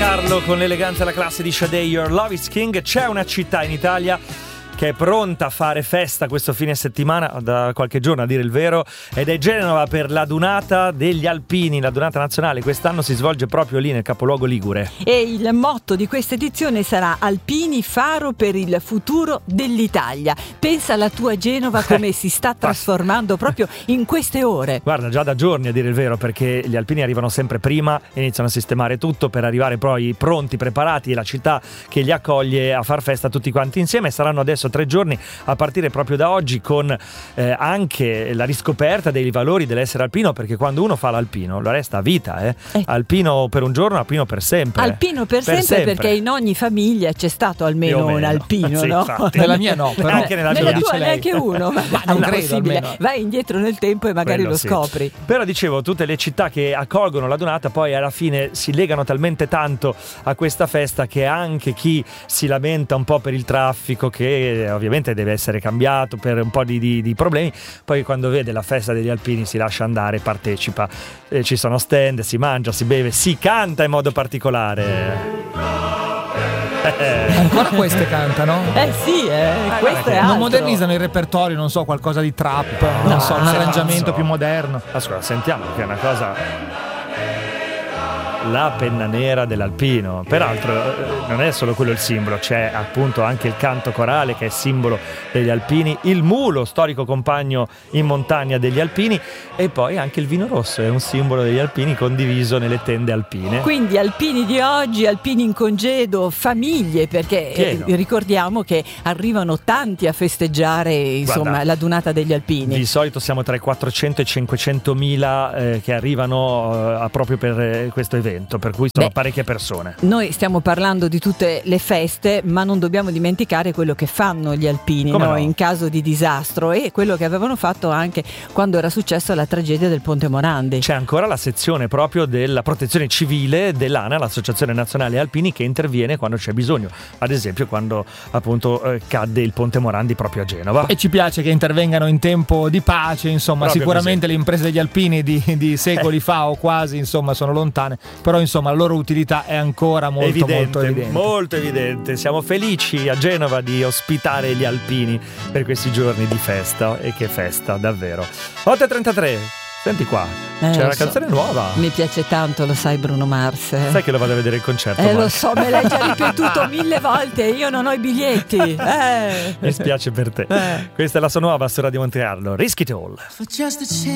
Carlo con l'eleganza e la classe di Sade, Your Love is King. C'è una città in Italia che è pronta a fare festa questo fine settimana, da qualche giorno a dire il vero, ed è Genova per la Dunata degli Alpini, la Dunata nazionale. Quest'anno si svolge proprio lì nel capoluogo ligure. E il motto di questa edizione sarà Alpini, faro per il futuro dell'Italia. Pensa alla tua Genova come si sta trasformando proprio in queste ore. Guarda, già da giorni a dire il vero, perché gli alpini arrivano sempre prima, iniziano a sistemare tutto per arrivare poi pronti, preparati, e la città che li accoglie a far festa tutti quanti insieme. Saranno adesso 3 giorni a partire proprio da oggi, con anche la riscoperta dei valori dell'essere alpino, perché quando uno fa l'alpino lo resta a vita, alpino per un giorno, alpino per sempre. Alpino per sempre, perché in ogni famiglia c'è stato almeno un alpino, sì, no? Infatti. Nella mia no, però anche nella tua neanche uno. Ma non credo, almeno. Vai indietro nel tempo e magari Quello lo sì. scopri. Però dicevo, tutte le città che accolgono la Dunata poi alla fine si legano talmente tanto a questa festa che anche chi si lamenta un po' per il traffico, che ovviamente deve essere cambiato per un po' di problemi, poi quando vede la festa degli alpini si lascia andare, partecipa, ci sono stand, si mangia, si beve, si canta in modo particolare. Ancora queste cantano? Sì, questo è altro. Non modernizzano il repertorio, non so, qualcosa di trap, non so, un arrangiamento più moderno. Ascolta, sentiamo che è una cosa... La penna nera dell'alpino. Peraltro non è solo quello il simbolo, c'è appunto anche il canto corale che è simbolo degli alpini, il mulo, storico compagno in montagna degli alpini, e poi anche il vino rosso è un simbolo degli alpini condiviso nelle tende alpine. Quindi alpini di oggi, alpini in congedo, famiglie, perché ricordiamo che arrivano tanti a festeggiare, insomma, Guarda, la Dunata degli Alpini. Di solito siamo tra i 400 e i 500 mila che arrivano proprio per questo evento, per cui sono parecchie persone. Noi stiamo parlando di tutte le feste, ma non dobbiamo dimenticare quello che fanno gli alpini, no? In caso di disastro, e quello che avevano fatto anche quando era successa la tragedia del Ponte Morandi. C'è ancora la sezione proprio della protezione civile dell'ANA, l'Associazione Nazionale Alpini, che interviene quando c'è bisogno, ad esempio quando appunto cadde il Ponte Morandi proprio a Genova. E ci piace che intervengano in tempo di pace, insomma. Proprio sicuramente così. Le imprese degli alpini di secoli fa o quasi, insomma, sono lontane, però insomma la loro utilità è ancora molto evidente. Molto evidente. Siamo felici a Genova di ospitare gli alpini per questi giorni di festa, e che festa davvero. 8:33. Senti qua, c'è una canzone nuova. Mi piace tanto, lo sai, Bruno Mars. Sai che lo vado a vedere il concerto? Lo so, me l'hai già ripetuto 1000 volte. Io non ho i biglietti. Mi spiace per te. Questa è la sua nuova su Radio Monte Carlo, Risk It All.